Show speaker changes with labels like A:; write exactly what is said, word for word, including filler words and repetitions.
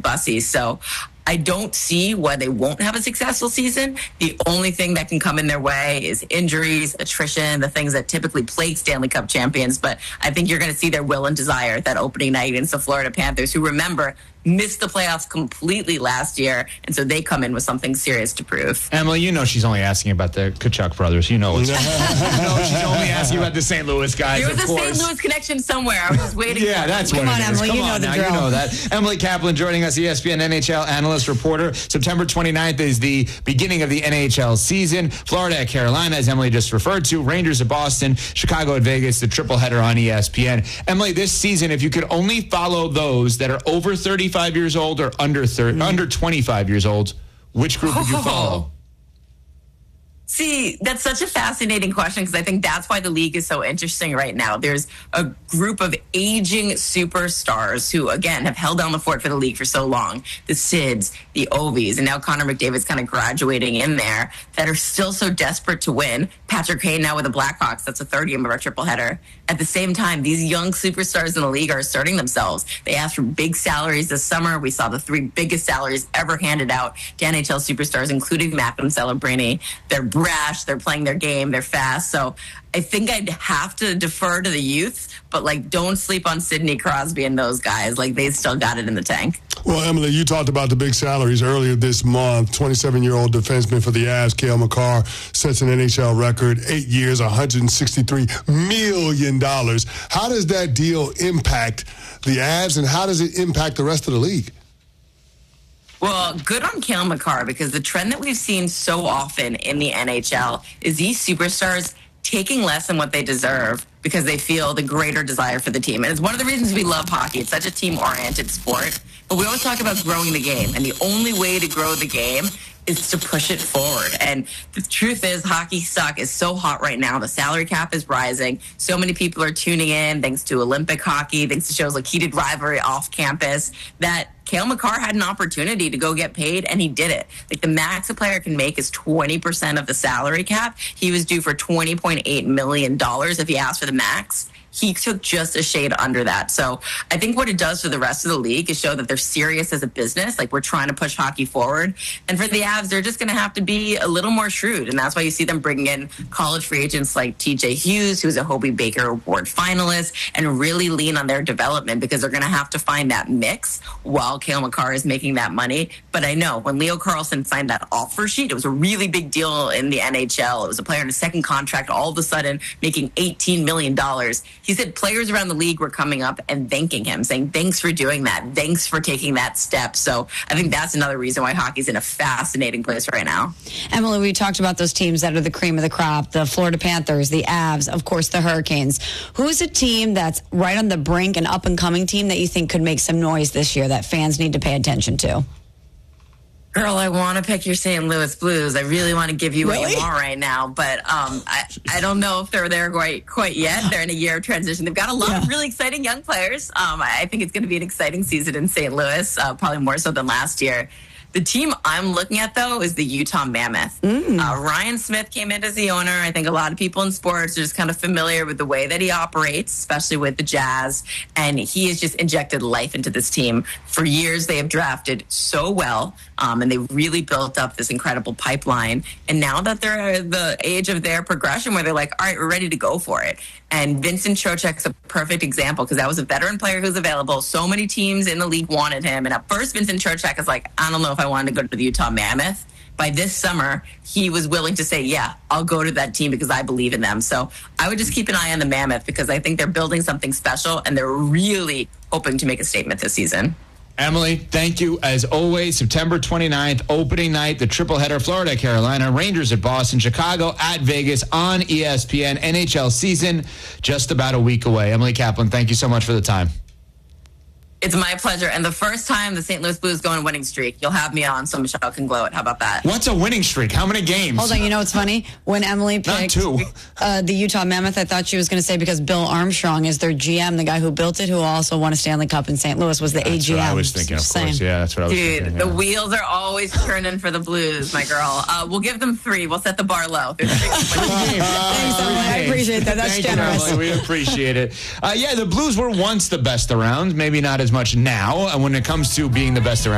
A: fussy. So I don't see why they won't have a successful season. The only thing that can come in their way is injuries, attrition, the things that typically plague Stanley Cup champions. But I think you're going to see their will and desire that opening night against the Florida Panthers, who, remember, missed the playoffs completely last year, and so they come in with something serious to prove.
B: Emily, you know she's only asking about the Tkachuk brothers. You know it's you know she's only asking about the Saint Louis guys.
A: There was
B: of
A: a
B: course.
A: Saint Louis connection somewhere. I was just waiting.
B: Yeah,
A: for
B: that's
A: Come
B: what
A: on,
B: it is.
A: Emily,
B: Come
A: you know
B: on
A: the
B: now,
A: drill.
B: you know that. Emily Kaplan joining us, E S P N N H L analyst reporter. September twenty-ninth is the beginning of the N H L season. Florida at Carolina, as Emily just referred to. Rangers at Boston. Chicago at Vegas. The triple header on E S P N. Emily, this season, if you could only follow those that are over thirty-five years old or under thirty, mm-hmm. under twenty-five years old, which group would you follow?
A: See, that's such a fascinating question because I think that's why the league is so interesting right now. There's a group of aging superstars who, again, have held down the fort for the league for so long. The Sids, the Ovies, and now Connor McDavid's kind of graduating in there that are still so desperate to win. Patrick Kane now with the Blackhawks. That's a third game of our triple header. At the same time, these young superstars in the league are asserting themselves. They asked for big salaries this summer. We saw the three biggest salaries ever handed out to N H L superstars, including Malcolm Celebrini. They're brash, they're playing their game, they're fast. So I think I'd have to defer to the youth, but like don't sleep on Sidney Crosby and those guys. Like they still got it in the tank.
C: Well, Emily, you talked about the big salaries earlier this month. twenty-seven-year-old defenseman for the Avs, Cale Makar, sets an N H L record, eight years, one hundred sixty-three million dollars. How does that deal impact the Avs, and how does it impact the rest of the league?
A: Well, good on Cale Makar, because the trend that we've seen so often in the N H L is these superstars taking less than what they deserve because they feel the greater desire for the team. And it's one of the reasons we love hockey. It's such a team-oriented sport. But we always talk about growing the game. And the only way to grow the game is to push it forward. And the truth is, hockey stock is so hot right now. The salary cap is rising. So many people are tuning in thanks to Olympic hockey, thanks to shows like Heated Rivalry off campus, that Cale Makar had an opportunity to go get paid, and he did it. Like, the max a player can make is twenty percent of the salary cap. He was due for twenty point eight million dollars if he asked for the max. He took just a shade under that. So I think what it does for the rest of the league is show that they're serious as a business. Like, we're trying to push hockey forward. And for the Avs, they're just going to have to be a little more shrewd. And that's why you see them bringing in college free agents like T J Hughes, who's a Hobey Baker Award finalist, and really lean on their development, because they're going to have to find that mix while Cale Makar is making that money. But I know when Leo Carlsson signed that offer sheet, it was a really big deal in the N H L. It was a player in a second contract, all of a sudden making eighteen million dollars. He said players around the league were coming up and thanking him, saying, thanks for doing that. Thanks for taking that step. So I think that's another reason why hockey's in a fascinating place right now.
D: Emily, we talked about those teams that are the cream of the crop, the Florida Panthers, the Avs, of course, the Hurricanes. Who's a team that's right on the brink, an up-and-coming team that you think could make some noise this year that fans need to pay attention to?
A: Girl, I want to pick your Saint Louis Blues. I really want to give you
D: Really?
A: what you want right now, but um, I, I don't know if they're there quite, quite yet. They're in a year of transition. They've got a lot
D: Yeah.
A: of really exciting young players. Um, I think it's going to be an exciting season in Saint Louis, uh, probably more so than last year. The team I'm looking at, though, is the Utah Mammoth.
D: Mm.
A: Uh, Ryan Smith came in as the owner. I think a lot of people in sports are just kind of familiar with the way that he operates, especially with the Jazz. And he has just injected life into this team. For years, they have drafted so well, um, and they really built up this incredible pipeline. And now that they're at the age of their progression where they're like, all right, we're ready to go for it. And Vincent Trocheck's a perfect example, because that was a veteran player who's available. So many teams in the league wanted him. And at first, Vincent Trocheck is like, I don't know if I wanted to go to the Utah Mammoth. By this summer, he was willing to say, yeah, I'll go to that team because I believe in them. So I would just keep an eye on the Mammoth, because I think they're building something special, and they're really hoping to make a statement this season.
B: Emily, thank you as always. September twenty-ninth, opening night, the triple header, Florida, Carolina, Rangers at Boston, Chicago at Vegas on E S P N. N H L season just about a week away. Emily Kaplan, thank you so much for the time.
A: It's my pleasure. And the first time the Saint Louis Blues go on a winning streak, you'll have me on so Michelle can glow it. How about that?
B: What's a winning streak? How many games?
D: Hold on, you know what's funny? When Emily picked
B: Not two.
D: Uh, the Utah Mammoth, I thought she was going to say because Bill Armstrong is their G M, the guy who built it, who also won a Stanley Cup in Saint Louis, was the
B: That's
D: A G M.
B: what I was thinking, of
D: Same.
B: course. Yeah, that's what I was
A: Dude,
B: thinking.
A: the
B: yeah.
A: wheels are always turning for the Blues, my girl. Uh, we'll give them three. We'll set the bar low. There's three.
D: Thanks, Emily. I appreciate that. That's
B: Thank
D: generous.
B: You, Emily. We appreciate it. Uh, yeah, the Blues were once the best around. Maybe not as much now. And when it comes to being the best around,